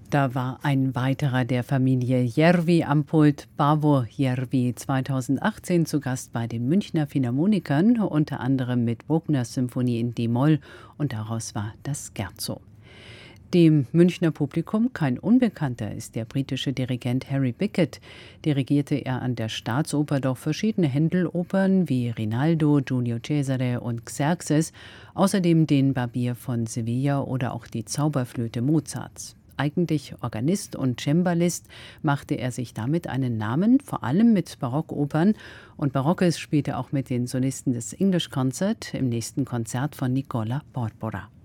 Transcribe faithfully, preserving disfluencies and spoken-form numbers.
Da war ein weiterer der Familie Järvi am Pult, Paavo Järvi, zweitausendachtzehn zu Gast bei den Münchner Philharmonikern, unter anderem mit Bruckners Symphonie in D-Moll, und daraus war das Scherzo. Dem Münchner Publikum kein Unbekannter ist der britische Dirigent Harry Bickett. Dirigierte er an der Staatsoper doch verschiedene Händel-Opern wie Rinaldo, Giulio Cesare und Xerxes, außerdem den Barbier von Sevilla oder auch die Zauberflöte Mozarts. Eigentlich Organist und Cembalist, machte er sich damit einen Namen, vor allem mit Barockopern. Und Barockes spielte auch mit den Solisten des English Concert im nächsten Konzert von Nicola Porpora.